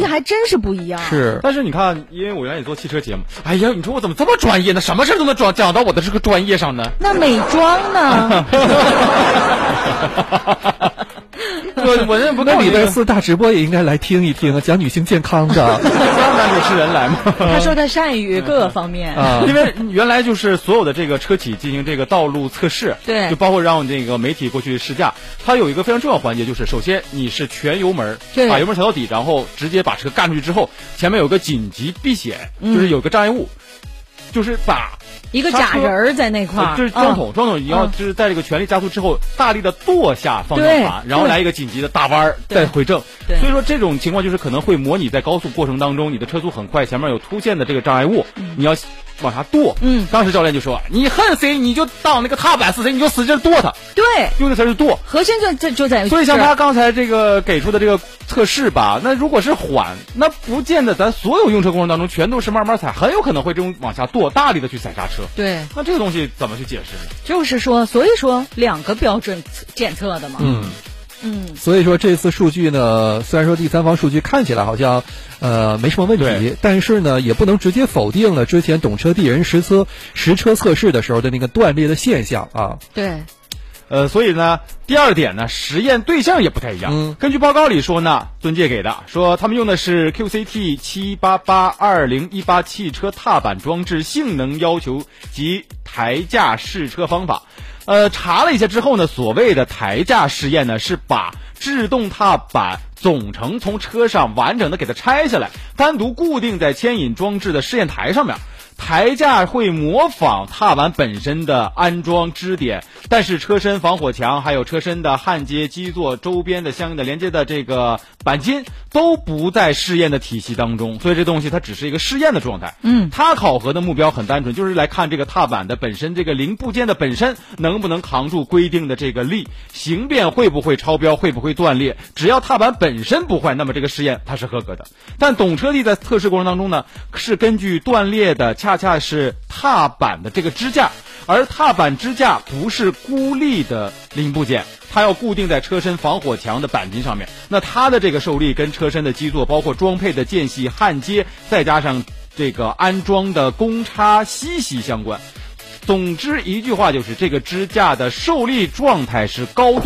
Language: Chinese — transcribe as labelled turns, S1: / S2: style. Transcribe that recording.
S1: 还真是不一样。
S2: 是，
S3: 但是你看，因为我原来也做汽车节目，哎呀，你说我怎么这么专业呢？什么事都能讲到我的这个专业上呢？
S1: 那美妆呢？
S3: 我这不
S2: 那礼拜4大直播也应该来听一听啊，讲女性健康的，
S3: 让男主持人来嘛。
S1: 他说他善于各个方面
S3: 啊，因为原来就是所有的这个车企进行这个道路测试，
S1: 对，
S3: 就包括让这个媒体过去试驾，它有一个非常重要环节，就是首先你是全油门，把油门调到底，然后直接把车干出去之后，前面有个紧急避险，就是有个障碍物，就是把
S1: 一个假人在那块儿，
S3: 就是桩桶，你要就是在这个全力加速之后，大力的跺下方向盘，然后来一个紧急的大弯再回正。所以说这种情况就是可能会模拟在高速过程当中，你的车速很快，前面有突现的这个障碍物，你要往下跺。当时教练就说：“你恨谁你就当那个踏板是谁，你就使劲跺它。”
S1: 对，
S3: 用的词是跺，
S1: 核心就在于。
S3: 所以像他刚才这个给出的这个测试吧，那如果是缓，那不见得咱所有用车过程当中全都是慢慢踩，很有可能会这种往下跺，大力的去踩刹车。
S1: 对，
S3: 那这个东西怎么去解释呢？
S1: 就是说，所以说2个标准检测的嘛。
S2: 所以说这次数据呢，虽然说第三方数据看起来好像没什么问题，但是呢也不能直接否定了之前懂车帝人实车测试的时候的那个断裂的现象啊。
S1: 对。
S3: 所以呢，第二点呢，实验对象也不太一样。根据报告里说呢，尊界给的说他们用的是 QCT 788-2018汽车踏板装置性能要求及台架试车方法。查了一下之后呢，所谓的台架试验呢，是把制动踏板总成从车上完整的给它拆下来，单独固定在牵引装置的试验台上面。台架会模仿踏板本身的安装支点，但是车身防火墙还有车身的焊接基座周边的相应的连接的这个钣金都不在试验的体系当中，所以这东西它只是一个试验的状态。它考核的目标很单纯，就是来看这个踏板的本身这个零部件的本身能不能扛住规定的这个力，形变会不会超标，会不会断裂。只要踏板本身不坏，那么这个试验它是合格的。但懂车帝在测试过程当中呢，是根据断裂的恰恰是踏板的这个支架，而踏板支架不是孤立的零部件，它要固定在车身防火墙的钣金上面。那它的这个受力跟车身的基座，包括装配的间隙焊接，再加上这个安装的公差息息相关。总之一句话就是，这个支架的受力状态是高度